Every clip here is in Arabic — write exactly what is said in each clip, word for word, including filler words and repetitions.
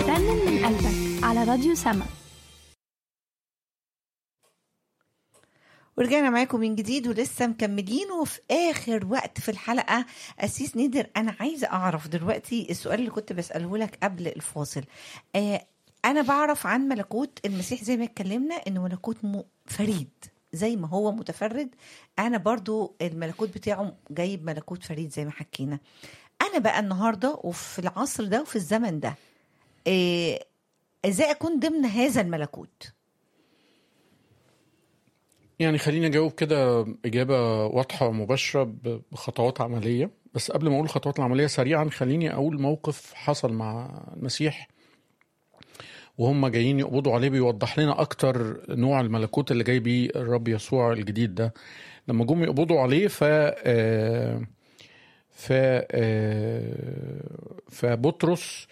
رنن من قلبك على راديو سما. ورجعنا معاكم من جديد ولسه مكملين وفي آخر وقت في الحلقة. أسيس نادر، أنا عايزة أعرف دلوقتي السؤال اللي كنت بسأله لك قبل الفاصل. آه أنا بعرف عن ملكوت المسيح زي ما اتكلمنا إنه ملكوت فريد زي ما هو متفرد. أنا برضو الملكوت بتاعه جايب ملكوت فريد زي ما حكينا. أنا بقى النهاردة وفي العصر ده وفي الزمن ده آه إزاي أكون ضمن هذا الملكوت؟ يعني خليني أجاوب كده إجابة واضحة ومباشرة بخطوات عملية. بس قبل ما أقول خطوات العملية سريعا خليني أقول موقف حصل مع المسيح وهم جايين يقبضوا عليه، بيوضح لنا أكتر نوع الملكوت اللي جاي بيه الرب يسوع الجديد ده. لما جم يقبضوا عليه ف ف فبطرس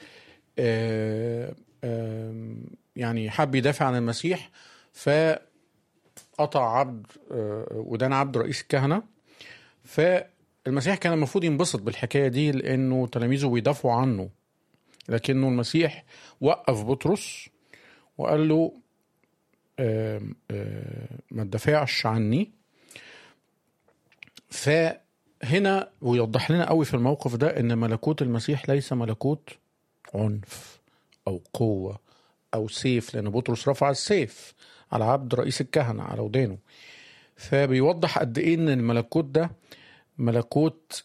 يعني حب يدافع عن المسيح، ف قطع عبد ودان عبد رئيس الكهنة. فالمسيح كان المفروض ينبسط بالحكاية دي لأنه تلاميذه بيدافعوا عنه، لكنه المسيح وقف بطرس وقال له آآ آآ ما تدافعش عني. فهنا ويوضح لنا قوي في الموقف ده ان ملكوت المسيح ليس ملكوت عنف أو قوة أو سيف، لأن بطرس رفع السيف على عبد رئيس الكهنة على ودانه. فبيوضح قد ايه ان الملكوت ده ملكوت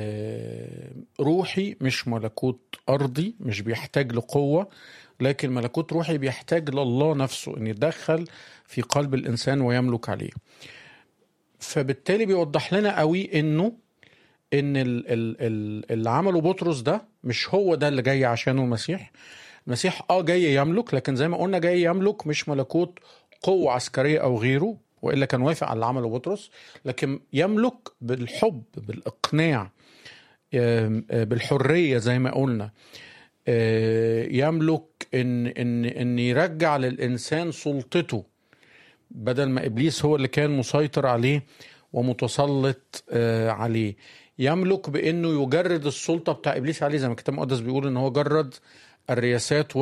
روحي مش ملكوت ارضي، مش بيحتاج لقوة، لكن ملكوت روحي بيحتاج لله نفسه ان يتدخل في قلب الانسان ويملك عليه. فبالتالي بيوضح لنا قوي انه ان اللي عمله بطرس ده مش هو ده اللي جاي عشانه المسيح. المسيح اه جاي يملك، لكن زي ما قلنا جاي يملك مش ملكوت قوة عسكرية أو غيره، وإلا كان وافق على اللي عمله بطرس، لكن يملك بالحب، بالإقناع، بالحرية زي ما قلنا. يملك إن, إن, إن يرجع للإنسان سلطته بدل ما إبليس هو اللي كان مسيطر عليه ومتسلط عليه. يملك بأنه يجرد السلطة بتاع إبليس عليه، زي ما الكتاب المقدس بيقول إن هو جرد الرياسات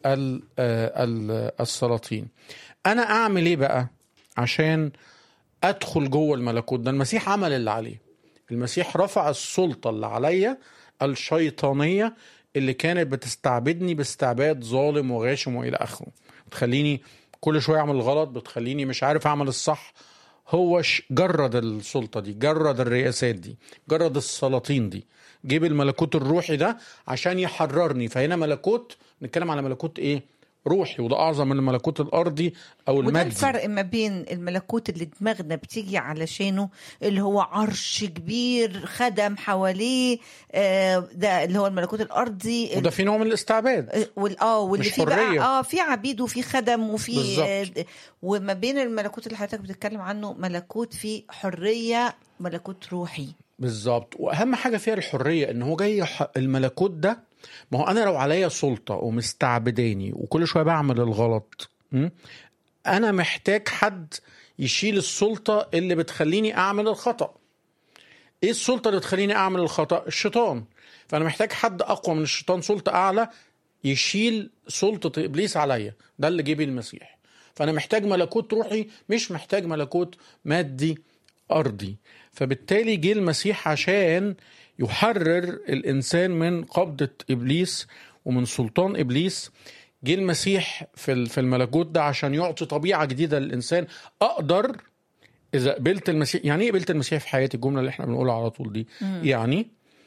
والسلاطين. أنا أعمل إيه بقى عشان أدخل جوه الملكوت ده؟ المسيح عمل اللي عليه. المسيح رفع السلطة اللي عليا الشيطانية اللي كانت بتستعبدني باستعباد ظالم وغاشم وإلى آخره، بتخليني كل شوية أعمل الغلط، بتخليني مش عارف أعمل الصح. هو جرد السلطة دي، جرد الرئاسات دي، جرد السلاطين دي، جيب الملكوت الروحي ده عشان يحررني. فهنا ملكوت، نتكلم على ملكوت ايه؟ روحي، وده اعظم من الملكوت الارضي او المادي. وده الفرق ما بين الملكوت اللي دماغنا بتيجي علشانه، اللي هو عرش كبير خدم حواليه، ده اللي هو الملكوت الارضي، وده في نوع من الاستعباد اه واللي فيه بقى اه في عبيد وفي خدم وفي بالزبط. وما بين الملكوت اللي حضرتك بتتكلم عنه ملكوت فيه حرية، ملكوت روحي. بالظبط. واهم حاجة فيها الحرية، ان هو جاي الملكوت ده. ما هو انا لو عليا سلطة ومستعبداني وكل شوية بعمل الغلط، انا محتاج حد يشيل السلطة اللي بتخليني اعمل الخطأ. ايه السلطة اللي بتخليني اعمل الخطأ؟ الشيطان. فانا محتاج حد اقوى من الشيطان، سلطة اعلى، يشيل سلطة ابليس عليا. ده اللي جه بيه المسيح. فانا محتاج ملكوت روحي، مش محتاج ملكوت مادي ارضي. فبالتالي جه المسيح عشان يحرر الانسان من قبضة ابليس ومن سلطان ابليس. جه المسيح في في الملكوت ده عشان يعطي طبيعة جديدة للانسان. اقدر اذا قبلت المسيح. يعني ايه قبلت المسيح في حياتي؟ الجملة اللي احنا بنقولها على طول دي. مم. يعني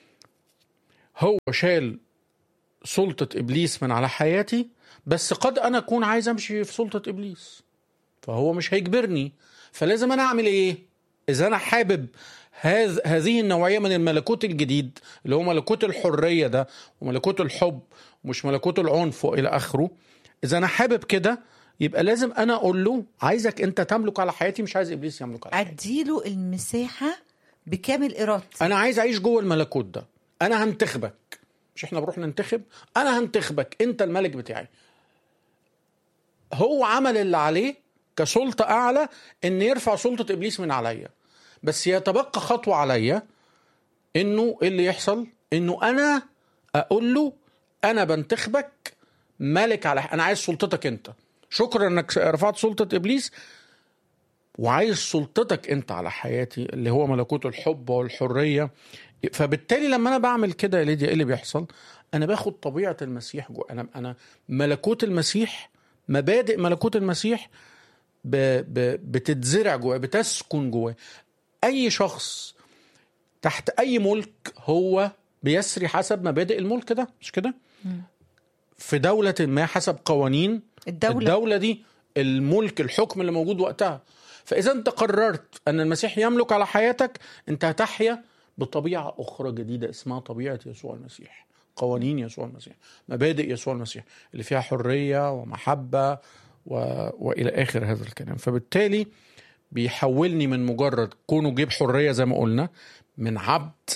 هو شال سلطة ابليس من على حياتي، بس قد انا اكون عايز امشي في سلطة ابليس، فهو مش هيجبرني. فلازم انا اعمل ايه؟ اذا انا حابب هذ هذه النوعية من الملكوت الجديد اللي هو ملكوت الحرية ده وملكوت الحب ومش ملكوت العنف والى اخره، اذا انا حابب كده يبقى لازم انا اقول له عايزك انت تملك على حياتي، مش عايز ابليس يملك على حياتي. اديله المساحة بكامل ارادتي. انا عايز اعيش جوه الملكوت ده. انا هنتخبك، مش احنا بروح ننتخب؟ انا هنتخبك انت الملك بتاعي. هو عمل اللي عليه كسلطة اعلى ان يرفع سلطة ابليس من عليا، بس يتبقى خطوة عليا انه اللي يحصل انه انا اقول له انا بنتخبك ملك على انا عايز سلطتك انت، شكرا انك رفعت سلطة ابليس وعايز سلطتك انت على حياتي اللي هو ملكوت الحب والحرية. فبالتالي لما انا بعمل كده يا ليديا ايه اللي بيحصل؟ انا باخد طبيعة المسيح جوه. انا انا ملكوت المسيح، مبادئ ملكوت المسيح ب... ب... بتتزرع جوه، بتسكن جوه. اي شخص تحت اي ملك هو بيسري حسب مبادئ الملك ده، مش كده؟ في دولة ما حسب قوانين الدولة. الدولة دي الملك الحكم اللي موجود وقتها. فإذا أنت قررت أن المسيح يملك على حياتك، أنت هتحيا بطبيعة أخرى جديدة اسمها طبيعة يسوع المسيح، قوانين يسوع المسيح، مبادئ يسوع المسيح اللي فيها حرية ومحبة و... وإلى آخر هذا الكلام. فبالتالي بيحولني من مجرد كونه جيب حرية زي ما قلنا من عبد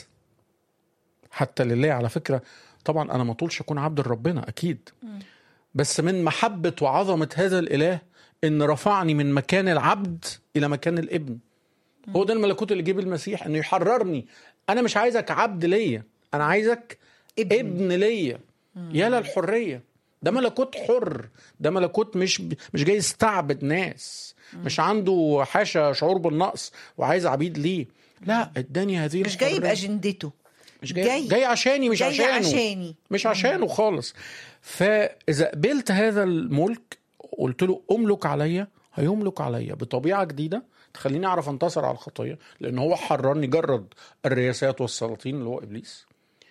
حتى لله. على فكرة طبعا أنا ما طولش أكون عبد لربنا أكيد، بس من محبة وعظمة هذا الإله إن رفعني من مكان العبد إلى مكان الابن. هو ده الملكوت اللي جيب المسيح، إنه يحررني. أنا مش عايزك عبد ليا، أنا عايزك ابن, ابن ليا. يا للحرية، ده ملكوت حر، ده ملكوت مش مش جاي يستعبد ناس، مش عنده حاشا شعور بالنقص وعايز عبيد ليه. لا، اداني هذه مش جاي بأجندته، مش جاي, جاي جاي عشاني، مش جاي عشانه عشاني. مش عشانه خالص. فإذا قبلت هذا الملك قلت له أملك عليا، هيملك عليا بطبيعة جديدة تخليني أعرف أنتصر على الخطية، لأن هو حررني جرد الرياسات والسلاطين اللي هو إبليس.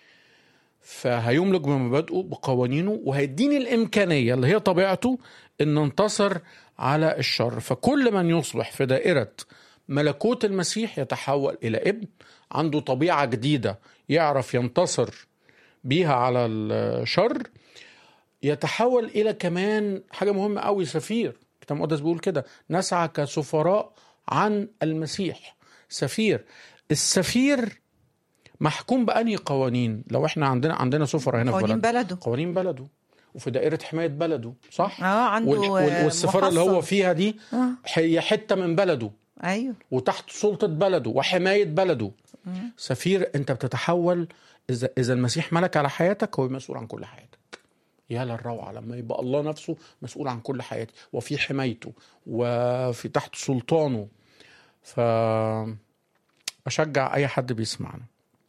فهيملك بمبادئه بقوانينه، وهيديني الإمكانية اللي هي طبيعته أن ننتصر على الشر. فكل من يصبح في دائرة ملكوت المسيح يتحول إلى ابن عنده طبيعة جديدة يعرف ينتصر بيها على الشر، يتحول إلى كمان حاجة مهمة قوي، سفير. كتاب المقدس بيقول كده: نسعى كسفراء عن المسيح. سفير. السفير محكوم بأنهي قوانين؟ لو احنا عندنا عندنا سفراء هنا في قوانين بلد. بلده، قوانين بلده وفي دائرة حماية بلده، صح؟ اه عنده وال... والسفارة اللي هو فيها دي آه. هي حتة من بلده، ايوه، وتحت سلطة بلده وحماية بلده. مم. سفير. انت بتتحول إذا إذا المسيح ملك على حياتك، هو مسؤول عن كل حياتك. يا للروعة لما يبقى الله نفسه مسؤول عن كل حياتي وفي حمايته وفي تحت سلطانه. فأشجع أي حد بيسمعنا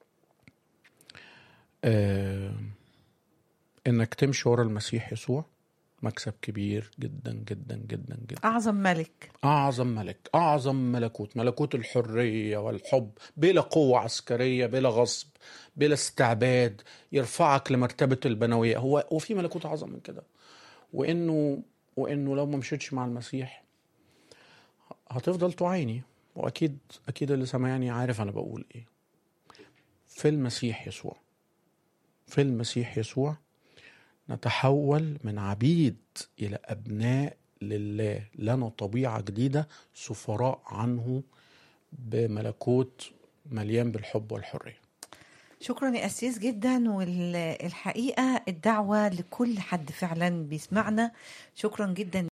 آه إنك تمشي ورا المسيح يسوع. مكسب كبير جدا جدا جدا جدا. أعظم ملك، أعظم ملك، أعظم ملكوت، ملكوت الحرية والحب، بلا قوة عسكرية، بلا غصب، بلا استعباد، يرفعك لمرتبة البنوية. هو وفي ملكوت أعظم من كده. وإنه وإنه لو ما مشيتش مع المسيح هتفضل تعاني. وأكيد أكيد اللي سمعني عارف أنا بقول إيه. في المسيح يسوع، في المسيح يسوع نتحول من عبيد إلى أبناء لله، لنا طبيعة جديدة، سفراء عنه بملكوت مليان بالحب والحرية. شكرا يا أسيس جدا. والحقيقة الدعوة لكل حد فعلا بيسمعنا، شكرا جدا